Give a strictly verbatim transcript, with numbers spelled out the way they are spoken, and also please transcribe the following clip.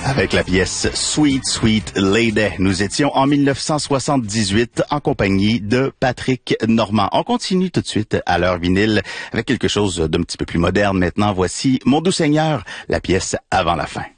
Avec la pièce Sweet Sweet Lady, nous étions en mille neuf cent soixante-dix-huit en compagnie de Patrick Normand. On continue tout de suite à l'heure vinyle avec quelque chose d'un petit peu plus moderne maintenant. Voici Mon doux Seigneur, la pièce Avant la fin.